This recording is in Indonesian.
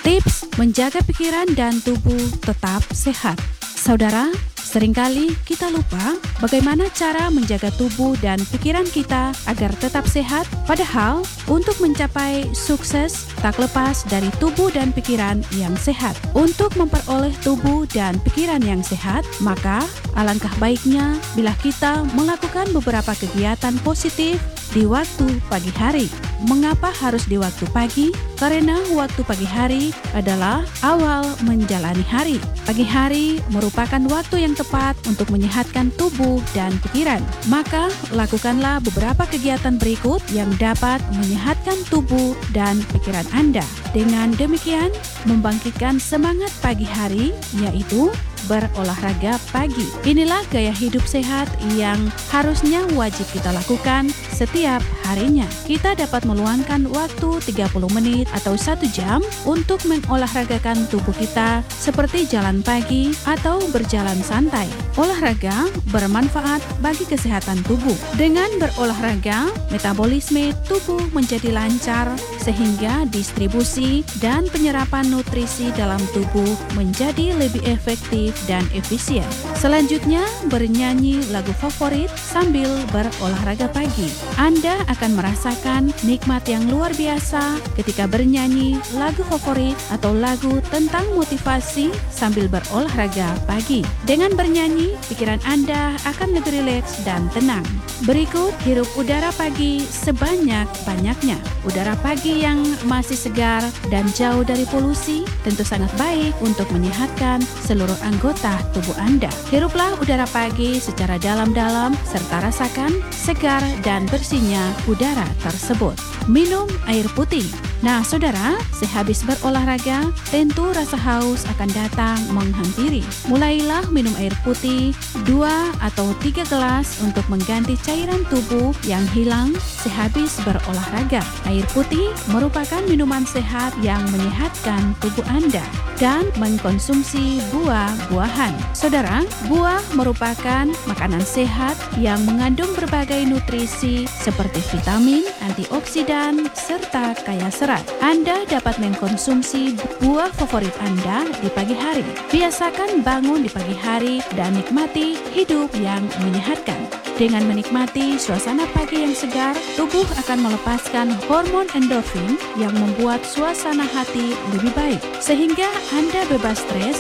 Tips menjaga pikiran dan tubuh tetap sehat. Saudara, seringkali kita lupa bagaimana cara menjaga tubuh dan pikiran kita agar tetap sehat, padahal untuk mencapai sukses tak lepas dari tubuh dan pikiran yang sehat. Untuk memperoleh tubuh dan pikiran yang sehat, maka alangkah baiknya bila kita melakukan beberapa kegiatan positif di waktu pagi hari. Mengapa harus di waktu pagi? Karena waktu pagi hari adalah awal menjalani hari. Pagi hari merupakan waktu yang tepat untuk menyehatkan tubuh dan pikiran. Maka, lakukanlah beberapa kegiatan berikut yang dapat menyehatkan tubuh dan pikiran Anda. Dengan demikian, membangkitkan semangat pagi hari, yaitu berolahraga pagi. Inilah gaya hidup sehat yang harusnya wajib kita lakukan setiap harinya. Kita dapat meluangkan waktu 30 menit atau 1 jam untuk mengolahragakan tubuh kita seperti jalan pagi atau berjalan santai. Olahraga bermanfaat bagi kesehatan tubuh. Dengan berolahraga, metabolisme tubuh menjadi lancar sehingga distribusi dan penyerapan nutrisi dalam tubuh menjadi lebih efektif dan efisien. Selanjutnya, bernyanyi lagu favorit sambil berolahraga pagi. Anda akan merasakan nikmat yang luar biasa ketika bernyanyi lagu favorit atau lagu tentang motivasi sambil berolahraga pagi. Dengan bernyanyi, pikiran Anda akan lebih rileks dan tenang. Berikut hirup udara pagi sebanyak-banyaknya. Udara pagi yang masih segar dan jauh dari polusi tentu sangat baik untuk menyehatkan seluruh anggota tubuh Anda. Hiruplah udara pagi secara dalam-dalam serta rasakan segar dan bersihnya udara tersebut. Minum air putih. Nah, saudara, sehabis berolahraga, tentu rasa haus akan datang menghampiri. Mulailah minum air putih 2 atau 3 gelas untuk mengganti cairan tubuh yang hilang sehabis berolahraga. Air putih merupakan minuman sehat yang menyehatkan tubuh Anda dan mengkonsumsi buah-buahan. Saudara, buah merupakan makanan sehat yang mengandung berbagai nutrisi seperti vitamin, antioksidan, serta kaya serat. Anda dapat mengkonsumsi buah favorit Anda di pagi hari. Biasakan bangun di pagi hari dan nikmati hidup yang menyehatkan. Dengan menikmati suasana pagi yang segar, tubuh akan melepaskan hormon endorfin yang membuat suasana hati lebih baik, sehingga Anda bebas stres